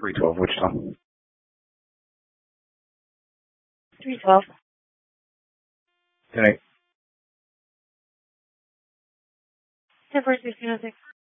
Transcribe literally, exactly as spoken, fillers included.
three twelve, Wichita. three twelve. ten eight. ten four sixteen oh six.